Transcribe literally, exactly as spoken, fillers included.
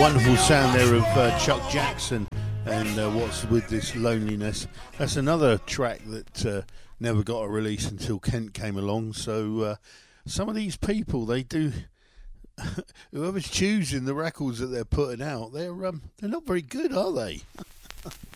Wonderful sound there of uh, Chuck Jackson and uh, What's With This Loneliness. That's another track that uh, never got a release until Kent came along. So uh, some of these people, they do, whoever's choosing the records that they're putting out, they're um, they're not very good, are they?